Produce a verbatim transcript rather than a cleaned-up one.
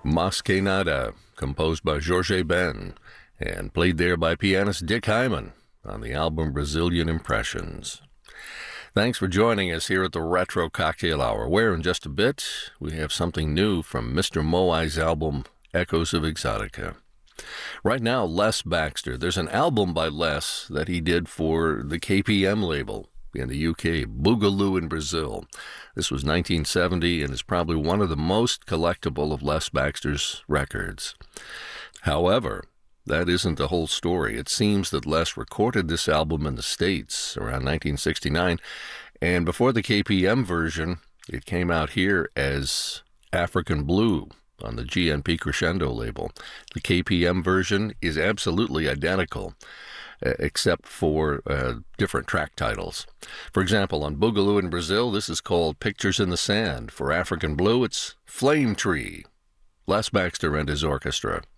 Mas Que Nada, composed by Jorge Ben, and played there by pianist Dick Hyman on the album Brazilian Impressions. Thanks for joining us here at the Retro Cocktail Hour, where in just a bit we have something new from Mister Moai's album Echoes of Exotica. Right now, Les Baxter. There's an album by Les that he did for the K P M label in the U K, Boogaloo in Brazil. This was nineteen seventy and is probably one of the most collectible of Les Baxter's records. However, that isn't the whole story. It seems that Les recorded this album in the States around nineteen sixty-nine, and before the K P M version, it came out here as African Blue on the G N P Crescendo label. The K P M version is absolutely identical, except for uh, different track titles. For example, on Boogaloo in Brazil, this is called Pictures in the Sand. For African Blue, it's Flame Tree. Les Baxter and his orchestra.